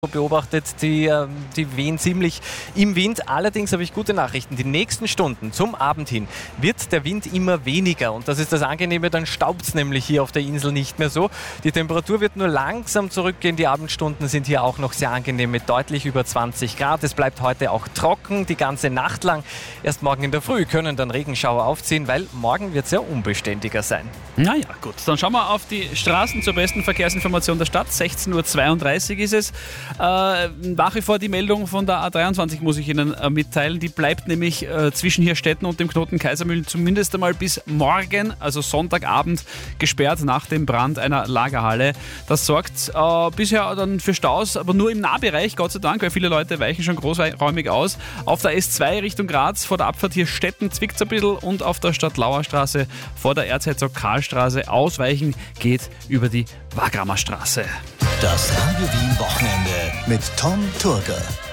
beobachtet, die wehen ziemlich im Wind. Allerdings habe ich gute Nachrichten. Die nächsten Stunden zum Abend hin wird der Wind immer weniger. Und das ist das Angenehme, dann staubt es nämlich hier auf der Insel nicht mehr so. Die Temperatur wird nur langsam zurückgehen. Die Abendstunden sind hier auch noch sehr angenehm mit deutlich über 20 Grad. Es bleibt heute auch trocken, die ganze Nacht lang. Erst morgen in der Früh können dann Regenschauer aufziehen, weil morgen wird es ja unbeständiger sein. Naja, gut. Dann schauen wir auf die Straßen zur besten Verkehrsinformation der Stadt. 16.32 Uhr ist es. Nach wie vor die Meldung von der A23 muss ich Ihnen mitteilen. Die bleibt nämlich zwischen Hirstetten und dem Knoten Kaisermühlen zumindest einmal bis morgen, also Sonntagabend, gesperrt nach dem Brand einer Lagerhalle. Das sorgt bisher dann für Staus, aber nur im Nahbereich, Gott sei Dank, weil viele Leute weichen schon großräumig aus. Auf der S2 Richtung Graz vor der Abfahrt Hirstetten zwickt es ein bisschen und auf der Stadtlauer Straße vor der Erzherzog Karl-Straße ausweichen geht über die Wagramer Straße. Das Radio Wien Wochenende mit Tom Turger.